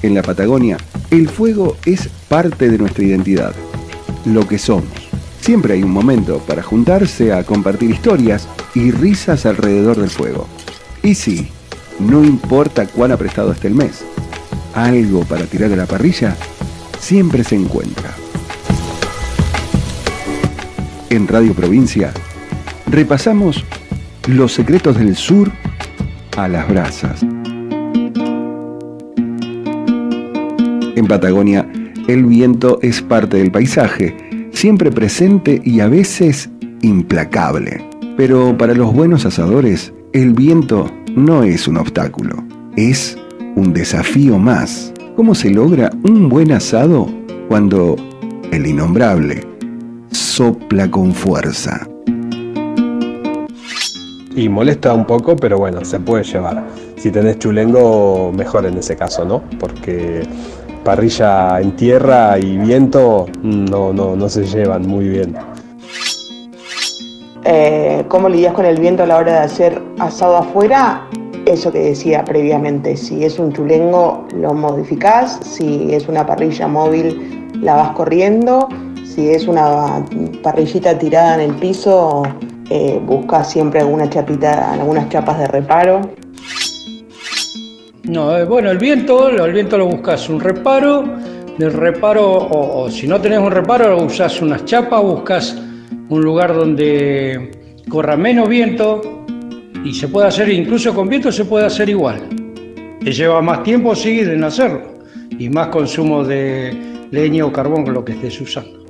En la Patagonia, el fuego es parte de nuestra identidad, lo que somos. Siempre hay un momento para juntarse a compartir historias y risas alrededor del fuego. Y sí, no importa cuán aprestado esté el mes, algo para tirar a la parrilla siempre se encuentra. En Radio Provincia, repasamos los secretos del sur a las brasas. En Patagonia, el viento es parte del paisaje, siempre presente y a veces implacable. Pero para los buenos asadores, el viento no es un obstáculo, es un desafío más. ¿Cómo se logra un buen asado cuando el innombrable sopla con fuerza? Y molesta un poco, pero bueno, se puede llevar. Si tenés chulengo, mejor en ese caso, ¿no? Porque parrilla en tierra y viento no se llevan muy bien. ¿Cómo lidias con el viento a la hora de hacer asado afuera? Eso que decía previamente, si es un chulengo lo modificás, si es una parrilla móvil la vas corriendo, si es una parrillita tirada en el piso, buscas siempre algunas chapas de reparo. No, bueno, el viento lo buscas un reparo, del reparo, o si no tenés un reparo, usás unas chapas, buscas un lugar donde corra menos viento y se puede hacer, incluso con viento se puede hacer igual. Te lleva más tiempo, sí, en hacerlo y más consumo de leña o carbón con lo que estés usando.